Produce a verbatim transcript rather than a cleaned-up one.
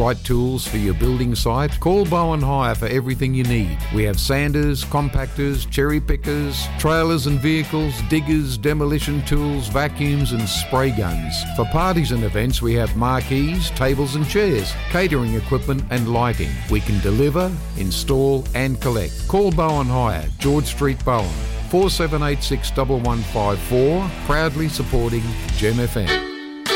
Right tools for your building site? Call Bowen Hire for everything you need. We have sanders, compactors, cherry pickers, trailers and vehicles, diggers, demolition tools, vacuums and spray guns. For parties and events, we have marquees, tables and chairs, catering equipment and lighting. We can deliver, install and collect. Call Bowen Hire, George Street, Bowen. four seven eight six one one five four, proudly supporting Gem F M.